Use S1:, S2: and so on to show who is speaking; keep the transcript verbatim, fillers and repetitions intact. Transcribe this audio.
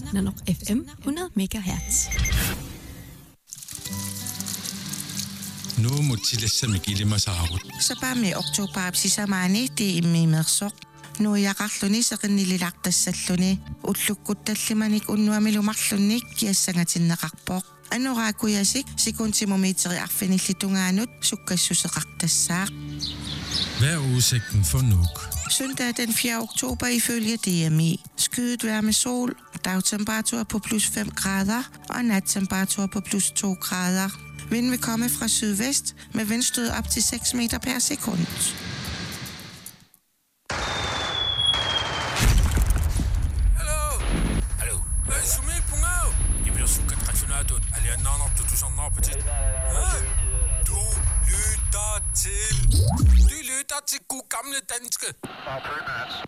S1: Nanoq F M hundrede megahertz.
S2: Nu mutilassa mikilimasaagut.
S3: Sapami oktoberapsisamani ti immimersoq. Nu yaqarluni seqinnililaqtassalluni ullukkutallimanik unnuamilumarlunnik kiassangatinneqarpoq. Anoraakuyasik sekuntimumiteri arfinillitungaanut sukkassuseqartassaaq.
S2: Hvad er udsigten for Nuuk?
S3: Søndag den fjerde oktober ifølge D M I. Skyet vejr med sol, dagtemperatur på plus fem grader og nattemperatur på plus to grader. Vinden vil komme fra sydvest med vindstød op til seks meter per sekund.
S4: Hallo? Hallo? Sumi pungao. Jeg vil også sukke traditionelt. Alle er navnet, du du sådan på til. Du lytter til. Du lytter til god gamle danske.